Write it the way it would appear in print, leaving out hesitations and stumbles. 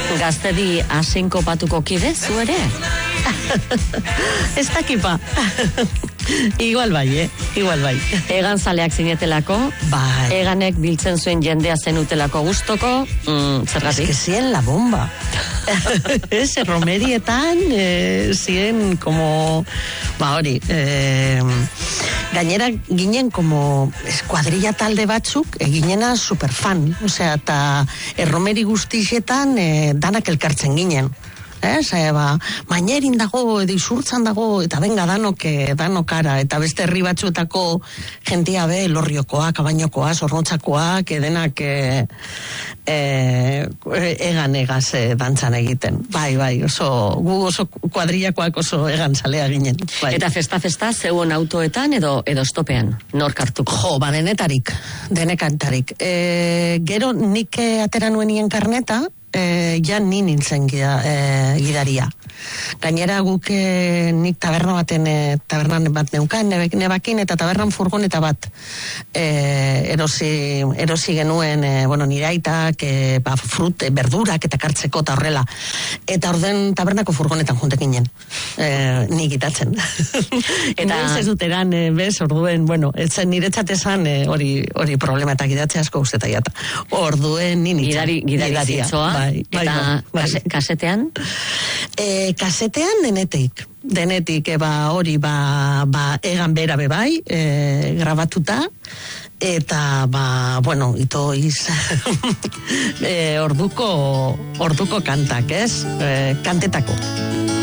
Gaztedi asinko patuko kide, zu ere? Ez dakipa. Igual bai, igual bai. Egan zaleak zinetelako, Bai. eganek biltzen zuen jendea zenutelako gustoko, zergatik? Es que zien la bomba. Ez, romerietan, zien como, hori, gainera ginen como eskuadrilla talde batzuk, ginena superfan, osea, eta erromeri guztixetan danak elkartzen ginen. Mainerin dago, edo izurtzan dago, eta benga danokara, eta beste herri batzuetako jentia be, Lorriokoak, Abainokoak, Zornotzakoak, edenak egan egaz dantzan egiten. Bai, gu oso kuadrillakoak oso egan zalea ginen. Bai. Eta festa, zeuen autoetan edo estopean, nork hartuko? Jo, denekantarik. Gero nik atera nuenien karneta, ja ni nintzen gidaria. Gainera guk nik tabernan bat neukan, nebakin eta tabernan furgoneta bat erosi genuen, nire aitak, berdurak eta kartzeko eta horrela. Eta orden tabernako furgonetan juntekinen, nik itatzen. Eta ez dut eran, orduen, etzen niretzat esan hori problema eta gidatzea asko usteta jata. Orduen ni nintzen. Gidari zitzoa. Eta kasetean? Kasetean denetik hori egan bera bebai, grabatuta, eta ito iz orduko kantak, ez? Kantetako.